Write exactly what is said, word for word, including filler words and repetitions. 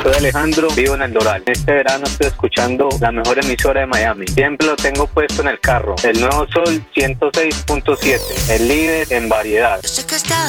Soy Alejandro, vivo en El Doral. Este verano estoy escuchando la mejor emisora de Miami. Siempre lo tengo puesto en el carro. El Nuevo Sol ciento seis punto siete, el líder en variedad. Yo sé que está